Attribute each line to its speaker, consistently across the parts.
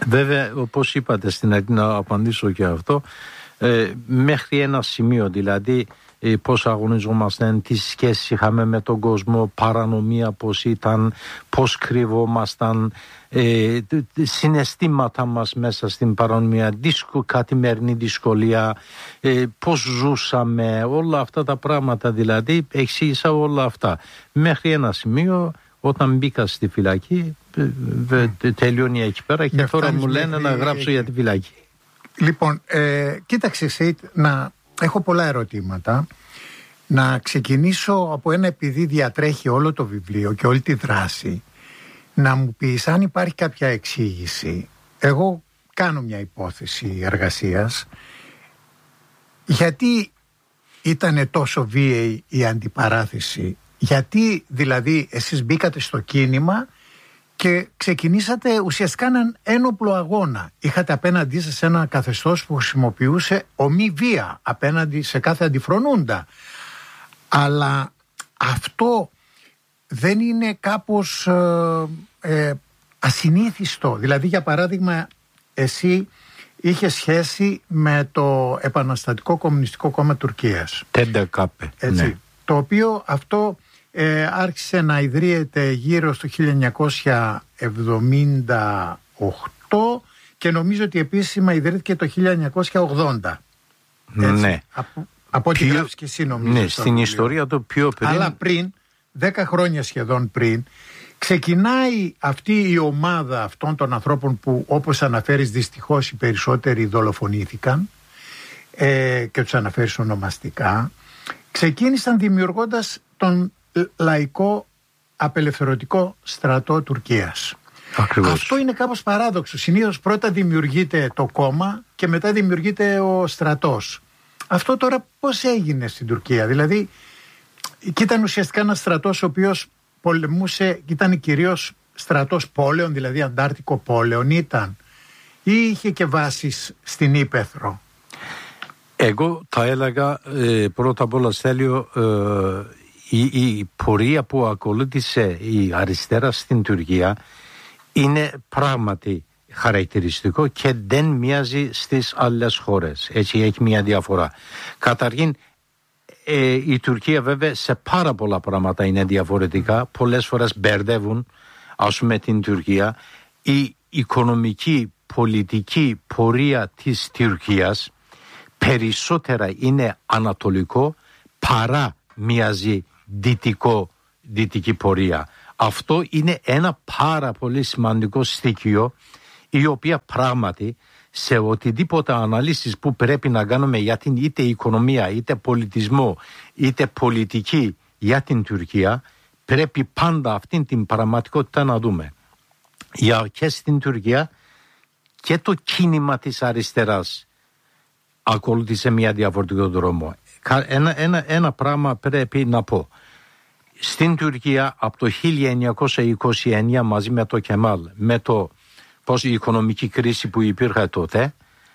Speaker 1: Βέβαια, όπως είπατε στην αρχή, να απαντήσω και αυτό, μέχρι ένα σημείο, δηλαδή πώς αγωνιζόμασταν, τι σχέση είχαμε με τον κόσμο, παρανομία πώς ήταν, πώς κρυβόμασταν, συναισθήματα μας μέσα στην παρανομία, καθημερινή δυσκολία, πώς ζούσαμε, όλα αυτά τα πράγματα, δηλαδή εξήγησα όλα αυτά μέχρι ένα σημείο. Όταν μπήκα στη φυλακή, τελειώνει εκεί πέρα και τώρα μου λένε να γράψω για τη φυλακή.
Speaker 2: Λοιπόν, κοίταξε Σεϊτ, έχω πολλά ερωτήματα. Να ξεκινήσω από ένα, επειδή διατρέχει όλο το βιβλίο και όλη τη δράση, να μου πεις αν υπάρχει κάποια εξήγηση. Εγώ κάνω μια υπόθεση εργασίας. Γιατί ήταν τόσο βίαιη η αντιπαράθεση? Γιατί δηλαδή εσείς μπήκατε στο κίνημα και ξεκινήσατε ουσιαστικά έναν ένοπλο αγώνα? Είχατε απέναντί σας ένα καθεστώς που χρησιμοποιούσε ομή βία απέναντι σε κάθε αντιφρονούντα. Αλλά αυτό δεν είναι κάπως ασυνήθιστο? Δηλαδή, για παράδειγμα, εσύ είχε σχέση με το Επαναστατικό Κομμουνιστικό Κόμμα Τουρκίας.
Speaker 1: ΤΕΝΤΕΚΑΠΕ, ναι.
Speaker 2: Το οποίο αυτό άρχισε να ιδρύεται γύρω στο 1978 και νομίζω ότι επίσημα ιδρύθηκε το 1980.
Speaker 1: Ναι.
Speaker 2: Από ό,τι γράφεις και εσύ, νομίζω.
Speaker 1: Ναι, στην ιστορία το πιο πριν.
Speaker 2: Αλλά πριν, 10 χρόνια σχεδόν πριν, ξεκινάει αυτή η ομάδα αυτών των ανθρώπων που, όπως αναφέρεις, δυστυχώς οι περισσότεροι δολοφονήθηκαν και τους αναφέρεις ονομαστικά. Ξεκίνησαν δημιουργώντας τον Λαϊκό Απελευθερωτικό Στρατό Τουρκίας.
Speaker 1: Ακριβώς.
Speaker 2: Αυτό είναι κάπως παράδοξο. Συνήθως πρώτα δημιουργείται το κόμμα και μετά δημιουργείται ο στρατός. Αυτό τώρα πώς έγινε στην Τουρκία? Δηλαδή, και ήταν ουσιαστικά ένας στρατός ο οποίος πολεμούσε, ήταν κυρίως στρατός πόλεων, δηλαδή αντάρτικο πόλεων ήταν, ή είχε και βάσεις στην Ύπαιθρο?
Speaker 1: Εγώ θα έλεγα πρώτα απ' όλα, Στέλιο, η πορεία που ακολούθησε η αριστερά στην Τουρκία είναι πράγματι χαρακτηριστικό και δεν μοιάζει στις άλλες χώρες. Έτσι έχει μια διαφορά. Καταρχήν, η Τουρκία βέβαια σε πάρα πολλά πράγματα είναι διαφορετικά. Πολλές φορές μπερδεύουν, ας πούμε, την Τουρκία. Η οικονομική, πολιτική πορεία της Τουρκίας περισσότερα είναι ανατολικό παρά μοιάζει δυτική πορεία. Αυτό είναι ένα πάρα πολύ σημαντικό στοιχείο, η οποία πράγματι σε οτιδήποτε αναλύσεις που πρέπει να κάνουμε για την είτε οικονομία, είτε πολιτισμό, είτε πολιτική για την Τουρκία, πρέπει πάντα αυτήν την πραγματικότητα να δούμε. Και στην Τουρκία και το κίνημα της αριστεράς ακολούθησε μια διαφορετικό δρόμο. Ένα πράγμα πρέπει να πω. Στην Τουρκία από το 1929 μαζί με το Κεμάλ, με η οικονομική κρίση που υπήρχε τότε,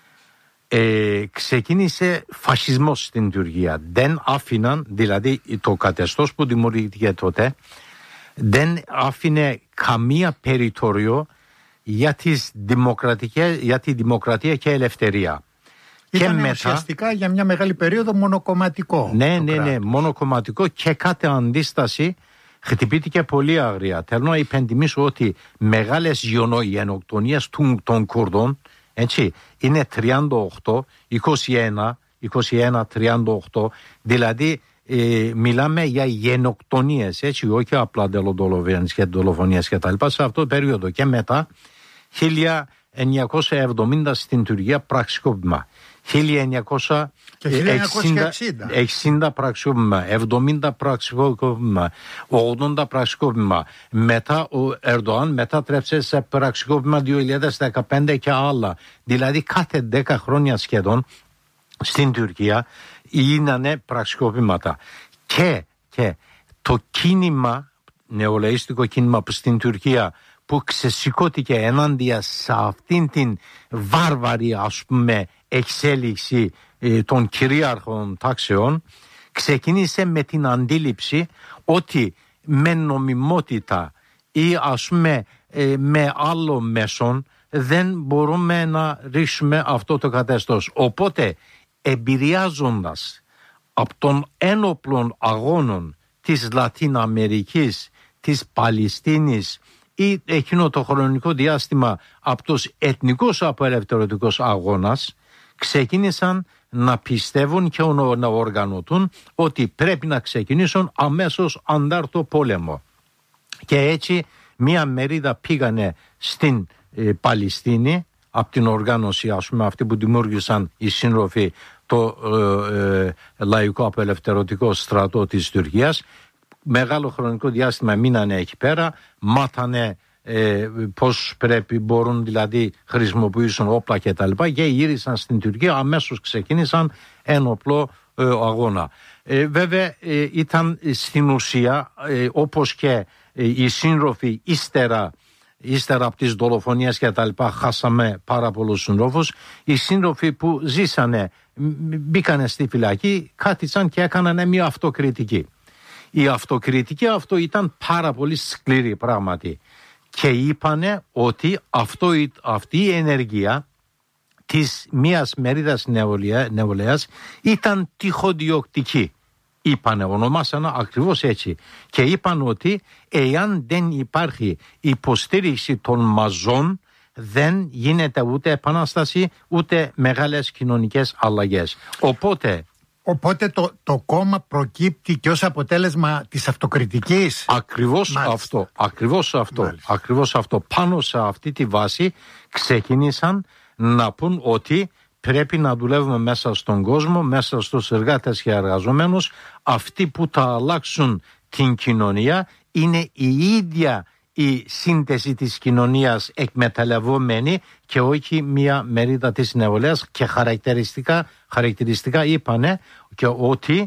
Speaker 1: ξεκίνησε φασισμός στην Τουρκία. Δεν άφηναν, δηλαδή το καθεστώς που δημιουργήθηκε τότε, δεν άφηνε καμία περιθώριο για τη δημοκρατία και ελευθερία.
Speaker 2: Ήταν ουσιαστικά για μια μεγάλη περίοδο μονοκομματικό.
Speaker 1: Ναι, μονοκομματικό και κάθε αντίσταση χτυπήθηκε πολύ αγρία. Θέλω να υπενθυμίσω ότι μεγάλες γενοκτονίες των Κουρδών, έτσι, είναι 38, 21, 38, δηλαδή μιλάμε για γενοκτονίες, έτσι, όχι απλά δολοφονίες και τα λοιπά, σε αυτό το περίοδο. Και μετά 1970 στην Τουρκία πραξικόπημα. 1960 πραξικόπημα, 70 πραξικόπημα, 80 πραξικόπημα. Μετά ο Ερντοάν μετάτρεψε σε πραξικόπημα 2015 και άλλα. Δηλαδή κάθε 10 χρόνια σχεδόν στην Τουρκία γίνανε πραξικόπηματα. Και το κίνημα, νεολαίστικο κίνημα που στην Τουρκία που ξεσηκώθηκε ενάντια σε αυτήν την βάρβαρη, ας πούμε, εξέλιξη των κυρίαρχων τάξεων, ξεκίνησε με την αντίληψη ότι με νομιμότητα ή, ας πούμε, με άλλο μέσον δεν μπορούμε να ρίξουμε αυτό το καθεστώς. Οπότε εμπειριάζοντας από των ένοπλων αγώνων της Λατινοαμερικής, της Παλαιστίνης ή εκείνο το χρονικό διάστημα από τους εθνικούς απελευθερωτικούς αγώνας, ξεκίνησαν να πιστεύουν και να οργανωτούν ότι πρέπει να ξεκινήσουν αμέσως αντάρτο πόλεμο. Και έτσι μία μερίδα πήγανε στην Παλαιστίνη από την οργάνωση, ας πούμε, αυτή που δημιούργησαν οι σύντροφοι, το Λαϊκό Απελευθερωτικό Στρατό της Τουρκίας. Μεγάλο χρονικό διάστημα μείνανε εκεί πέρα, μάθανε πώς πρέπει, μπορούν δηλαδή χρησιμοποιήσουν όπλα και τα λοιπά, και γύρισαν στην Τουρκία, αμέσως ξεκίνησαν ένοπλο αγώνα. Βέβαια ήταν στην ουσία όπως και οι σύντροφοι ύστερα από τις δολοφονίες και τα λοιπά, χάσαμε πάρα πολλούς σύντροφους. Οι σύντροφοι που ζήσανε μπήκανε στη φυλακή, κάθισαν και έκαναν μια αυτοκριτική. Η αυτοκριτική αυτό ήταν πάρα πολύ σκληρή πράγματι. Και είπανε ότι αυτή η ενέργεια της μίας μερίδας νεολαίας ήταν τυχοδιοκτική. Είπανε, ονομάσανε ακριβώς έτσι. Και είπαν ότι εάν δεν υπάρχει υποστήριξη των μαζών, δεν γίνεται ούτε επανάσταση ούτε μεγάλες κοινωνικές αλλαγές. Οπότε
Speaker 2: το κόμμα προκύπτει και ως αποτέλεσμα της αυτοκριτικής.
Speaker 1: Ακριβώς αυτό. Πάνω σε αυτή τη βάση ξεκίνησαν να πούν ότι πρέπει να δουλεύουμε μέσα στον κόσμο, μέσα στους εργάτες και εργαζομένους. Αυτοί που θα αλλάξουν την κοινωνία είναι η ίδια η σύνθεση της κοινωνίας εκμεταλλευόμενη και όχι μια μερίδα της νεολαίας. Και χαρακτηριστικά είπανε και ότι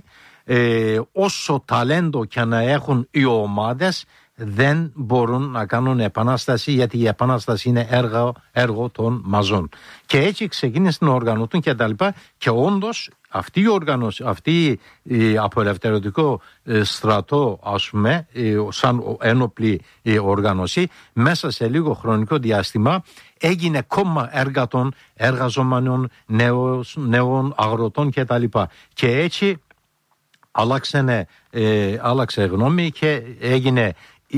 Speaker 1: όσο ταλέντο και να έχουν οι ομάδες, δεν μπορούν να κάνουν επανάσταση, γιατί η επανάσταση είναι έργο των μαζών. Και έτσι ξεκίνησε να οργανωτούν και τα λοιπά. Και όντως αυτή η οργάνωση, αυτή η απελευθερωτικό στρατό, ας πούμε, σαν ένοπλη οργάνωση, μέσα σε λίγο χρονικό διάστημα έγινε κόμμα εργατών, εργαζομένων, νέων αγροτών και τα λοιπά. Και έτσι άλλαξε γνώμη και έγινε.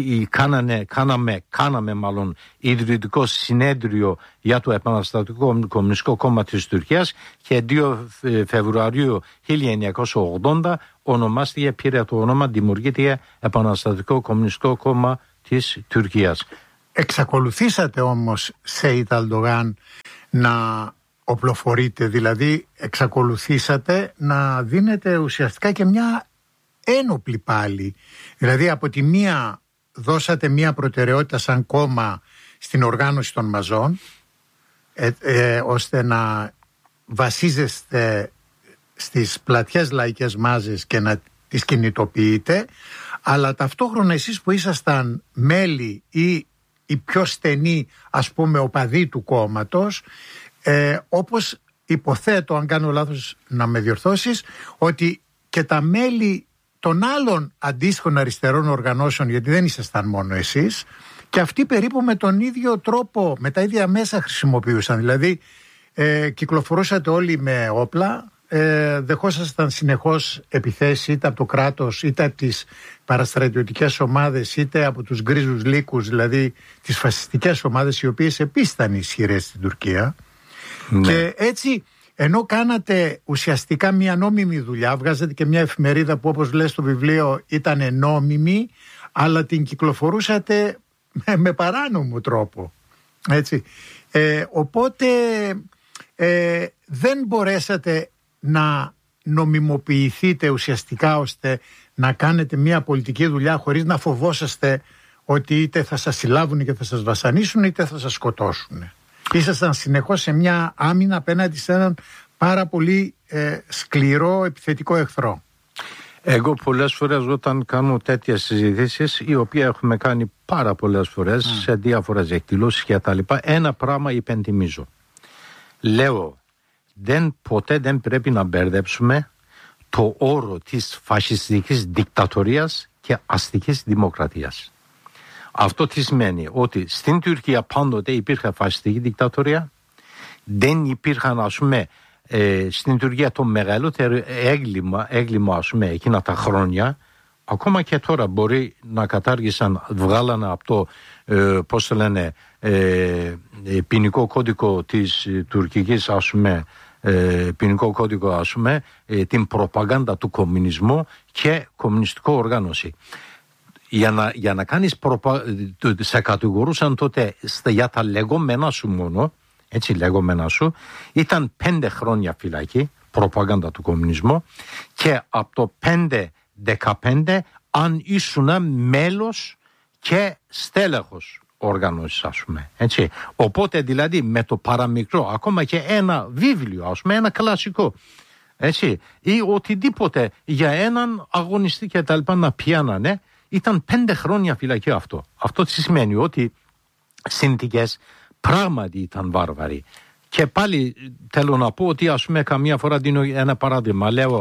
Speaker 1: Κάναμε μάλλον ιδρυτικό συνέδριο για το Επαναστατικό Κομμουνιστικό Κόμμα της Τουρκίας και 2 Φεβρουαρίου 1980 πήρε το όνομα, δημιουργήθηκε Επαναστατικό Κομμουνιστικό Κόμμα της Τουρκίας.
Speaker 2: Εξακολουθήσατε όμως, Σέιτ Αλντογάν, να οπλοφορείτε, δηλαδή εξακολουθήσατε να δίνετε ουσιαστικά και μια ένοπλη πάλι. Δηλαδή από τη μία δώσατε μια προτεραιότητα σαν κόμμα στην οργάνωση των μαζών, ώστε να βασίζεστε στις πλατιές λαϊκές μάζες και να τις κινητοποιείτε, αλλά ταυτόχρονα εσείς που ήσασταν μέλη ή οι πιο στενοί, ας πούμε, οπαδοί του κόμματος, όπως υποθέτω, αν κάνω λάθος να με διορθώσεις, ότι και τα μέλη των άλλων αντίστοιχων αριστερών οργανώσεων, γιατί δεν ήσασταν μόνο εσείς, και αυτοί περίπου με τον ίδιο τρόπο, με τα ίδια μέσα χρησιμοποιούσαν. Δηλαδή κυκλοφορούσατε όλοι με όπλα, δεχόσασταν συνεχώς επιθέσεις είτε από το κράτος, είτε από τις παραστρατιωτικές ομάδες, είτε από τους γκρίζους λύκους, δηλαδή τις φασιστικές ομάδες, οι οποίες επίσης ήταν ισχυρές στην Τουρκία. Ναι. Και έτσι, ενώ κάνατε ουσιαστικά μια νόμιμη δουλειά, βγάζατε και μια εφημερίδα που, όπως λέει στο βιβλίο, ήταν νόμιμη, αλλά την κυκλοφορούσατε με παράνομο τρόπο. Έτσι. Οπότε δεν μπορέσατε να νομιμοποιηθείτε ουσιαστικά ώστε να κάνετε μια πολιτική δουλειά χωρίς να φοβόσαστε ότι είτε θα σας συλλάβουν και θα σας βασανίσουν είτε θα σας σκοτώσουν. Ήσασταν συνεχώς σε μια άμυνα απέναντι σε έναν πάρα πολύ σκληρό επιθετικό εχθρό.
Speaker 1: Εγώ πολλές φορές όταν κάνω τέτοιες συζητήσεις, οι οποίες έχουμε κάνει πάρα πολλές φορές σε διάφορες εκδηλώσεις και τα λοιπά, ένα πράγμα υπενθυμίζω. Λέω, ποτέ δεν πρέπει να μπερδέψουμε το όρο της φασιστικής δικτατορίας και αστικής δημοκρατίας. Αυτό τι σημαίνει? Ότι στην Τουρκία πάντοτε υπήρχε φασιστική δικτατορία, δεν υπήρχαν, ας πούμε, στην Τουρκία το μεγαλύτερο έγκλημα, ας πούμε, εκείνα τα χρόνια, ακόμα και τώρα μπορεί να κατάργησαν, βγάλανε από το, πώς το λένε, ποινικό κώδικο της τουρκικής, ας πούμε, ποινικό κώδικο, ας πούμε, την προπαγάνδα του κομμουνισμού και κομμουνιστικό οργάνωση. Για να κάνεις σε κατηγορούσαν τότε για τα λεγόμενα σου μόνο, έτσι λεγόμενα σου, ήταν 5 χρόνια φυλακή, προπαγάνδα του κομμουνισμού, και από το 5-15 αν ήσουν μέλος και στέλεχος οργανώσεις, ας πούμε, έτσι. Οπότε δηλαδή με το παραμικρό, ακόμα και ένα βιβλίο, ας πούμε, ένα κλασικό, έτσι, ή οτιδήποτε για έναν αγωνιστή και τα λοιπά να πιάνανε, ήταν 5 χρόνια φυλακή αυτό. Αυτό τι σημαίνει? Ότι συνθήκες πράγματι ήταν βάρβαροι. Και πάλι θέλω να πω ότι, ας πούμε, καμία φορά δίνω ένα παράδειγμα. Λέω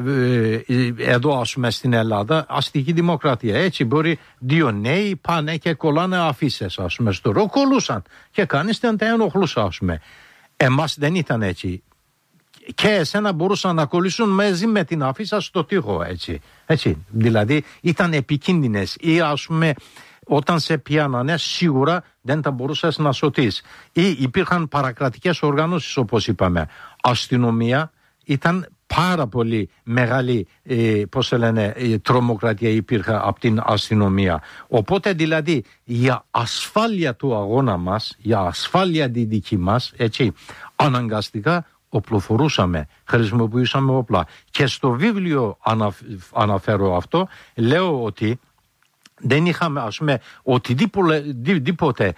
Speaker 1: εδώ, ας πούμε, στην Ελλάδα αστική δημοκρατία. Έτσι μπορεί 2 νέοι πάνε και κολλάνε αφίσες, ας πούμε, στο ρο, κολλούσαν και κανείς δεν τα ενοχλούσε, ας πούμε. Εμάς δεν ήταν έτσι. Και εσένα μπορούσαν να κολλήσουν μαζί με την αφίσα στο τοίχο, έτσι. Δηλαδή ήταν επικίνδυνες, ή, ας πούμε, όταν σε πιάνανε σίγουρα δεν τα μπορούσες να σωθείς. Ή υπήρχαν παρακρατικές οργανώσεις, όπως είπαμε. Αστυνομία, ήταν πάρα πολύ μεγάλη, πώς λένε, τρομοκρατία υπήρχε από την αστυνομία. Οπότε δηλαδή για ασφάλεια του αγώνα μας, για ασφάλεια τη δική μας, έτσι, αναγκαστικά οπλοφορούσαμε, χρησιμοποιούσαμε όπλα. Και στο βιβλίο αναφέρω αυτό, λέω ότι δεν είχαμε, ας πούμε, οτιδήποτε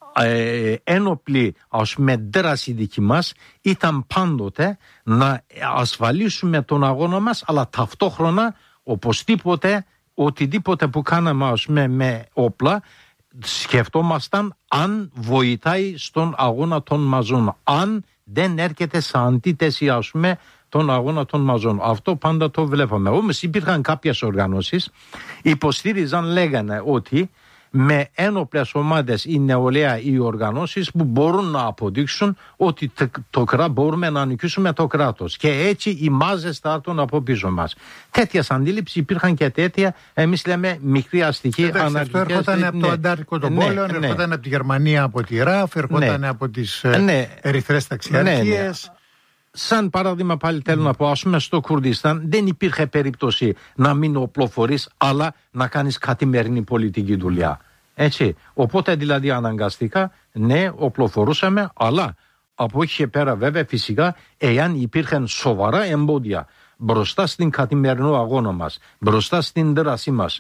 Speaker 1: ένοπλη, ας πούμε, δράση δική μας, ήταν πάντοτε να ασφαλίσουμε τον αγώνα μας, αλλά ταυτόχρονα οπωσδήποτε οτιδήποτε που κάναμε, ας πούμε, με όπλα, σκεφτόμασταν αν βοηθάει στον αγώνα των μαζών, αν δεν έρχεται σε αντίθεση, ας πούμε, τον αγώνα των μαζών. Αυτό πάντα το βλέπαμε. Όμως υπήρχαν κάποιες οργανώσεις, υποστήριζαν, λέγανε ότι με ένοπλες ομάδες η νεολαία, οι οργανώσεις που μπορούν να αποδείξουν ότι μπορούμε να νικήσουμε το κράτος. Και έτσι οι μάζες θα έρθουν από πίσω μας. Τέτοιες αντίληψεις υπήρχαν και τέτοια, εμείς λέμε, μικρή αστική αναρχικές.
Speaker 2: Αυτό έρχονταν από το Αντάρτικο των Πόλεων, έρχονταν από τη Γερμανία, από τη ΡΑΦ, έρχονταν από τις ερυθρές ταξιαρχίες.
Speaker 1: Σαν παράδειγμα πάλι θέλω να πω, ας πούμε, στο Κουρδιστάν δεν υπήρχε περίπτωση να μην οπλοφορείς, αλλά να κάνεις καθημερινή πολιτική δουλειά. Έτσι. Οπότε δηλαδή αναγκαστικά, ναι, οπλοφορούσαμε, αλλά από εκεί και πέρα βέβαια φυσικά, εάν υπήρχαν σοβαρά εμπόδια μπροστά στην καθημερινό αγώνα μας, μπροστά στην δράση μας,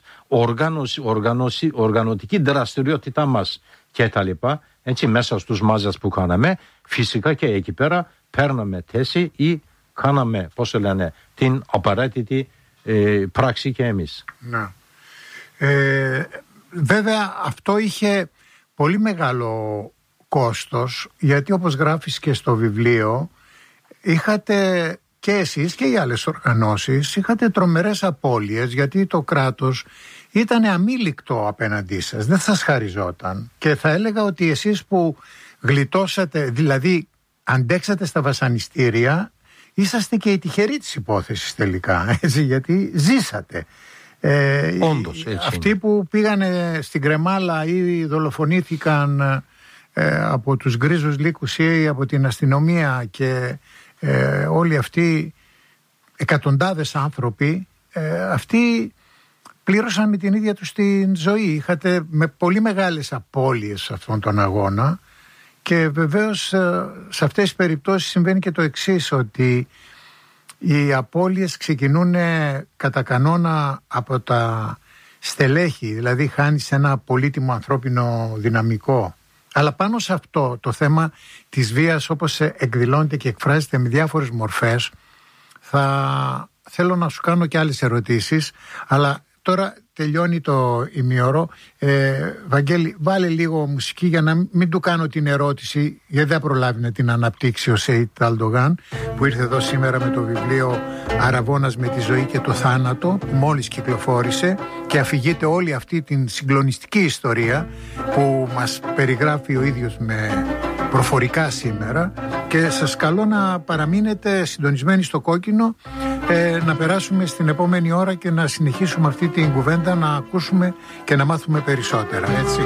Speaker 1: οργανωτική δραστηριότητά μας και τα λοιπά, έτσι, μέσα στους μάζες που κάναμε, φυσικά και εκεί πέρα παίρναμε θέση ή κάναμε, πώς το λένε, την απαραίτητη πράξη και εμείς.
Speaker 2: Να. Βέβαια αυτό είχε πολύ μεγάλο κόστος, γιατί όπως γράφεις και στο βιβλίο, είχατε και εσείς και οι άλλες οργανώσεις, είχατε τρομερές απώλειες, γιατί το κράτος ήταν αμήλικτο απέναντί σας, δεν σας χαριζόταν. Και θα έλεγα ότι εσείς που γλιτώσατε, δηλαδή αντέξατε στα βασανιστήρια, είσαστε και οι τυχεροί της υπόθεσης τελικά, έτσι, γιατί ζήσατε.
Speaker 1: Όντως, έτσι.
Speaker 2: Αυτοί που πήγανε στην Κρεμάλα ή δολοφονήθηκαν από τους γκρίζους λύκους ή από την αστυνομία, και όλοι αυτοί, εκατοντάδες άνθρωποι, αυτοί πλήρωσαν με την ίδια τους την ζωή. Είχατε με πολύ μεγάλες απώλειες σε αυτόν τον αγώνα. Και βεβαίως σε αυτές τις περιπτώσεις συμβαίνει και το εξής, ότι οι απώλειες ξεκινούν κατά κανόνα από τα στελέχη, δηλαδή χάνεις ένα πολύτιμο ανθρώπινο δυναμικό. Αλλά πάνω σε αυτό το θέμα της βίας, όπως εκδηλώνεται και εκφράζεται με διάφορες μορφές, θέλω να σου κάνω και άλλες ερωτήσεις, αλλά Τώρα τελειώνει το ημίωρο. Βαγγέλη, βάλε λίγο μουσική για να μην του κάνω την ερώτηση, γιατί δεν προλάβει να την αναπτύξει ο Σέιτ Αλντογάν, που ήρθε εδώ σήμερα με το βιβλίο Αραβώνας με τη ζωή και το θάνατο, που μόλις κυκλοφόρησε και αφηγείται όλη αυτή την συγκλονιστική ιστορία που μας περιγράφει ο ίδιος με προφορικά σήμερα. Και σας καλώ να παραμείνετε συντονισμένοι στο Κόκκινο, να περάσουμε στην επόμενη ώρα και να συνεχίσουμε αυτή την κουβέντα, να ακούσουμε και να μάθουμε περισσότερα, έτσι.